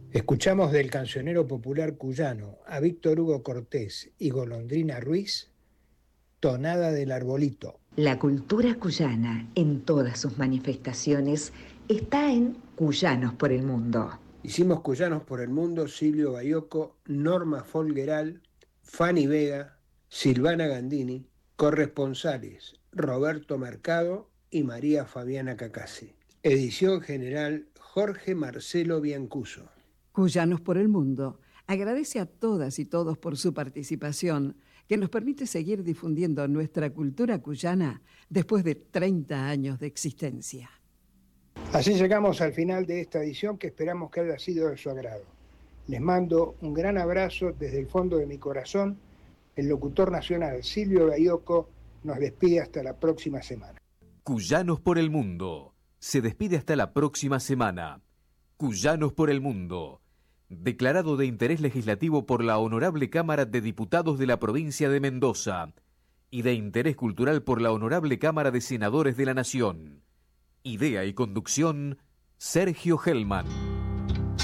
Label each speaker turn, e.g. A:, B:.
A: Escuchamos del cancionero popular cuyano a Víctor Hugo Cortés y Golondrina Ruiz, Tonada del Arbolito.
B: La cultura cuyana, en todas sus manifestaciones, está en Cuyanos por el Mundo.
A: Hicimos Cuyanos por el Mundo, Silvio Baioco, Norma Folgueral, Fanny Vega, Silvana Gandini, corresponsales Roberto Mercado y María Fabiana Cacase. Edición general Jorge Marcelo Biancuso.
C: Cuyanos por el Mundo agradece a todas y todos por su participación, que nos permite seguir difundiendo nuestra cultura cuyana después de 30 años de existencia.
A: Así llegamos al final de esta edición que esperamos que haya sido de su agrado. Les mando un gran abrazo desde el fondo de mi corazón. El locutor nacional Silvio Baioco nos despide hasta la próxima semana.
D: Cuyanos por el Mundo se despide hasta la próxima semana. Cuyanos por el Mundo, declarado de interés legislativo por la Honorable Cámara de Diputados de la provincia de Mendoza y de interés cultural por la Honorable Cámara de Senadores de la Nación. Idea y conducción, Sergio Hellman.